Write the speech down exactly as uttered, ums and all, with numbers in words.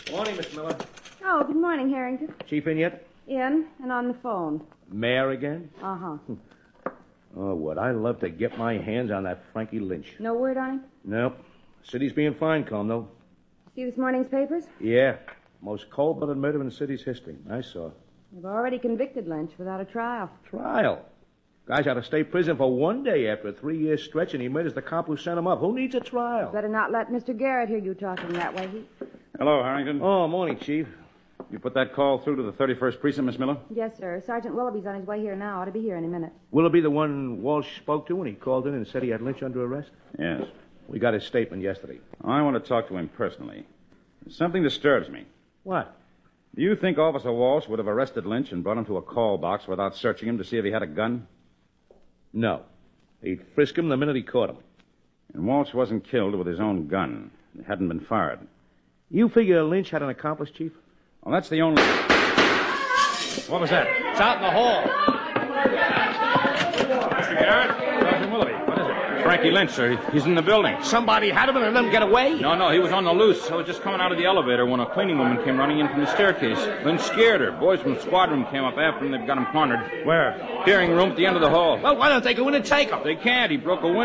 Morning, Miss Miller. Oh, good morning, Harrington. Chief in yet? In and on the phone. Mayor again? Uh-huh. Oh, would I love to get my hands on that Frankie Lynch. No word on him? Nope. City's being fine, calm, though. See this morning's papers? Yeah. Most cold-blooded murder in the city's history. I saw. They've already convicted Lynch without a trial. Trial? Guy's out of state prison for one day after a three-year stretch, and he murders the cop who sent him up. Who needs a trial? Better not let Mister Garrett hear you talking that way. He... Hello, Harrington. Oh, morning, Chief. You put that call through to the thirty-first Precinct, Miss Miller? Yes, sir. Sergeant Willoughby's on his way here now. Ought to be here any minute. Will it be the one Walsh spoke to when he called in and said he had Lynch under arrest? Yes. We got his statement yesterday. I want to talk to him personally. Something disturbs me. What? Do you think Officer Walsh would have arrested Lynch and brought him to a call box without searching him to see if he had a gun? No. He'd frisk him the minute he caught him. And Walsh wasn't killed with his own gun. It hadn't been fired. You figure Lynch had an accomplice, Chief? Well, that's the only... What was that? It's out in the hall. Mister Garrett? Sergeant Willoughby. What is it? Frankie Lynch, sir. He's in the building. Somebody had him and let him get away? No, no, he was on the loose. I was just coming out of the elevator when a cleaning woman came running in from the staircase. Lynch scared her. Boys from the squad room came up after him. They've got him cornered. Where? Hearing room at the end of the hall. Well, why don't they go in and take him? They can't. He broke a window.